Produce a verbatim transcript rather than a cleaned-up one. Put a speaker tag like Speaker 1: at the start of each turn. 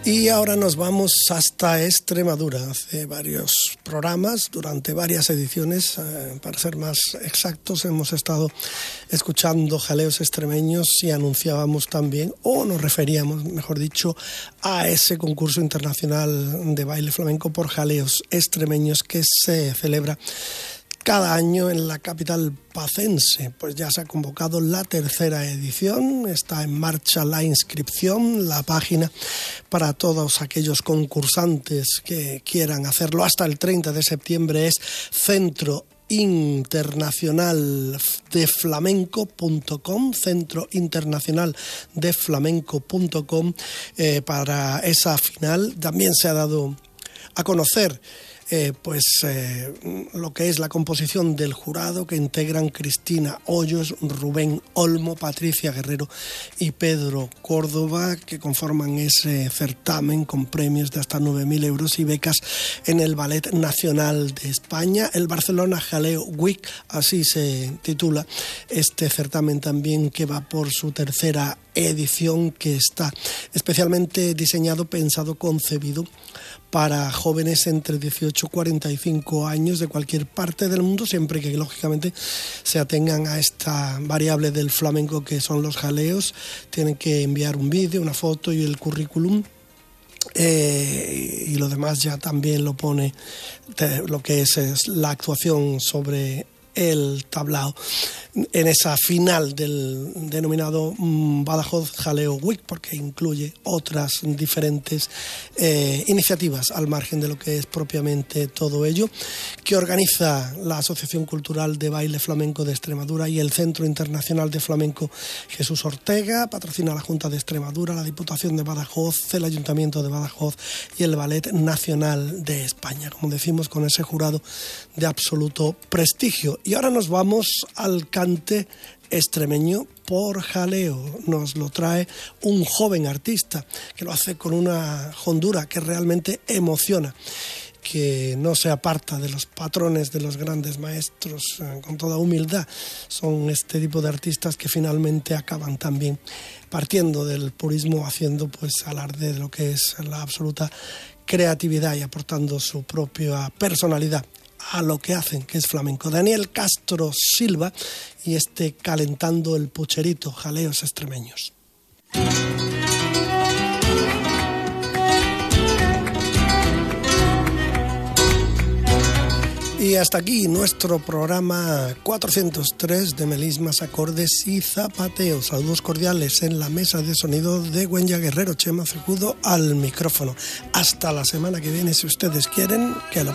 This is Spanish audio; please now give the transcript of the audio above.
Speaker 1: Y ahora nos vamos hasta Extremadura. Hace varios programas, durante varias ediciones, eh, para ser más exactos, hemos estado escuchando jaleos extremeños y anunciábamos también, o nos referíamos, mejor dicho, a ese concurso internacional de baile flamenco por jaleos extremeños que se celebra cada año en la capital pacense. Pues ya se ha convocado la tercera edición, está en marcha la inscripción, la página para todos aquellos concursantes que quieran hacerlo hasta el treinta de septiembre es Centro Internacional de Flamenco punto com, Centro Internacional de Flamenco punto com. Eh, para esa final también se ha dado a conocer Eh, pues eh, lo que es la composición del jurado, que integran Cristina Hoyos, Rubén Olmo, Patricia Guerrero y Pedro Córdoba, que conforman ese certamen con premios de hasta nueve mil euros y becas en el Ballet Nacional de España. El Barcelona Jaleo Week, así se titula este certamen también, que va por su tercera edición, que está especialmente diseñado, pensado, concebido para jóvenes entre dieciocho y cuarenta y cinco años de cualquier parte del mundo, siempre que lógicamente se atengan a esta variable del flamenco que son los jaleos. Tienen que enviar un vídeo, una foto y el currículum. Eh, y lo demás ya también lo pone de, lo que es, es la actuación sobre el tablao en esa final del denominado um, Badajoz Jaleo Week, porque incluye otras diferentes eh, iniciativas al margen de lo que es propiamente todo ello, que organiza la Asociación Cultural de Baile Flamenco de Extremadura y el Centro Internacional de Flamenco Jesús Ortega. Patrocina la Junta de Extremadura, la Diputación de Badajoz, el Ayuntamiento de Badajoz y el Ballet Nacional de España, como decimos, con ese jurado de absoluto prestigio. Y ahora nos vamos al cante extremeño por jaleo. Nos lo trae un joven artista que lo hace con una hondura que realmente emociona, que no se aparta de los patrones de los grandes maestros, eh, con toda humildad. Son este tipo de artistas que finalmente acaban también partiendo del purismo, haciendo pues alarde de lo que es la absoluta creatividad y aportando su propia personalidad a lo que hacen, que es flamenco. Daniel Castro Silva y este Calentando el Pucherito, jaleos extremeños. Y hasta aquí nuestro programa cuatrocientos tres de melismas, acordes y zapateos. Saludos cordiales en la mesa de sonido de Güenya Guerrero, Chema Cejudo al micrófono. Hasta la semana que viene, si ustedes quieren, que lo